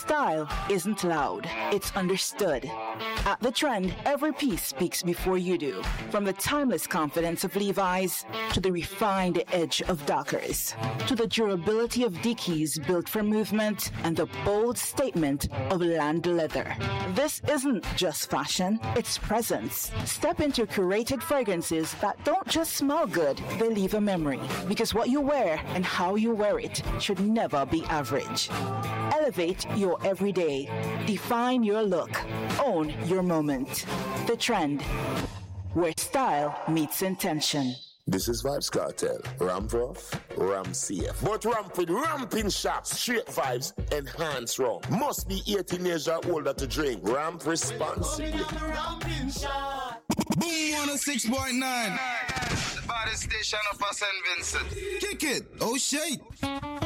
Style isn't loud, it's understood. At The Trend, every piece speaks before you do. From the timeless confidence of Levi's, to the refined edge of Dockers, to the durability of Dickies built for movement, and the bold statement of Land Leather. This isn't just fashion, it's presence. Step into curated fragrances that don't just smell good, they leave a memory. Because what you wear and how you wear it should never be average. Elevate your everyday. Define your look. Own your moment. The Trend, where style meets intention. This is Vibes Cartel. Ramp rough, ram CF. But ramp with ramping shots, straight vibes, enhanced rum. Must be 18 years or older to drink. Ramp responsibly. Boom 106.9. The body station of St. Vincent. Kick it. Oh shit.